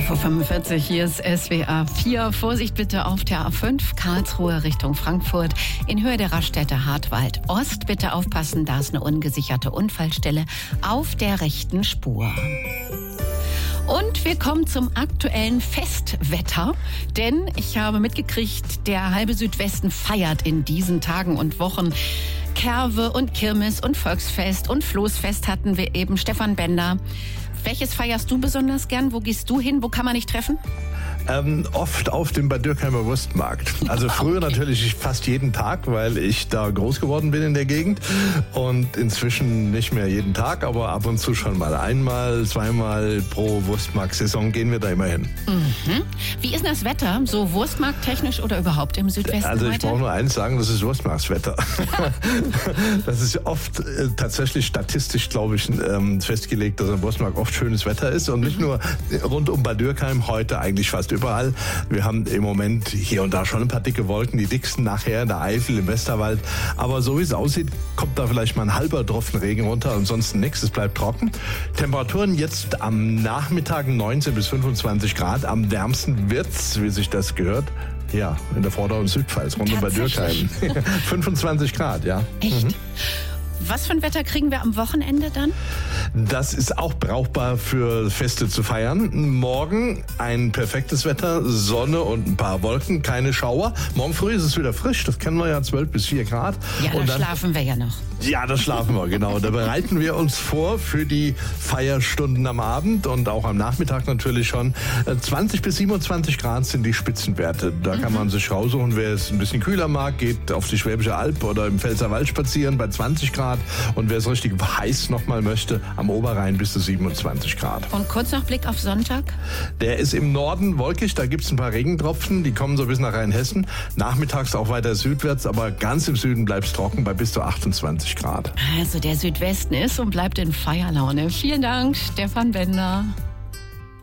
11.45 Uhr, hier ist SWR 4. Vorsicht bitte auf der A5, Karlsruhe Richtung Frankfurt. In Höhe der Raststätte Hartwald Ost bitte aufpassen, da ist eine ungesicherte Unfallstelle auf der rechten Spur. Und wir kommen zum aktuellen Festwetter, denn ich habe mitgekriegt, der halbe Südwesten feiert in diesen Tagen und Wochen. Kerwe und Kirmes und Volksfest und Floßfest hatten wir eben. Stefan Bender, welches feierst du besonders gern? Wo gehst du hin? Wo kann man dich treffen? Oft auf dem Bad Dürkheimer Wurstmarkt. Also früher natürlich fast jeden Tag, weil ich da groß geworden bin in der Gegend. Und inzwischen nicht mehr jeden Tag, aber ab und zu schon mal. Einmal, zweimal pro Wurstmarkt-Saison gehen wir da immer hin. Mhm. Wie ist denn das Wetter? So wurstmarkttechnisch oder überhaupt im Südwesten Also ich heute? brauche nur eins sagen, das ist Wurstmarktswetter. Das ist oft tatsächlich statistisch, glaube ich, festgelegt, dass am Wurstmarkt oft schönes Wetter ist. Und nicht nur rund um Bad Dürkheim, heute eigentlich fast überall. Wir haben im Moment hier und da schon ein paar dicke Wolken, die dicksten nachher in der Eifel, im Westerwald. Aber so wie es aussieht, kommt da vielleicht mal ein halber Tropfen Regen runter, ansonsten nichts, es bleibt trocken. Temperaturen jetzt am Nachmittag 19 bis 25 Grad. Am wärmsten wird's, wie sich das gehört, ja, in der Vorder- und Südpfalz, rund um Bad Dürkheim. 25 Grad, ja. Echt? Was für ein Wetter kriegen wir am Wochenende dann? Das ist auch brauchbar für Feste zu feiern. Morgen ein perfektes Wetter, Sonne und ein paar Wolken, keine Schauer. Morgen früh ist es wieder frisch, das kennen wir ja, 12 bis 4 Grad. Ja, da schlafen wir ja noch. Ja, das schlafen wir, genau. Da bereiten wir uns vor für die Feierstunden am Abend und auch am Nachmittag natürlich schon. 20 bis 27 Grad sind die Spitzenwerte. Da kann man sich raussuchen, wer es ein bisschen kühler mag, geht auf die Schwäbische Alb oder im Pfälzerwald spazieren bei 20 Grad. Und wer es richtig heiß nochmal möchte, am Oberrhein bis zu 27 Grad. Und kurz noch Blick auf Sonntag? Der ist im Norden wolkig, da gibt es ein paar Regentropfen, die kommen so bis nach Rheinhessen. Nachmittags auch weiter südwärts, aber ganz im Süden bleibt es trocken bei bis zu 28 Grad. Also der Südwesten ist und bleibt in Feierlaune. Vielen Dank, Stefan Bender.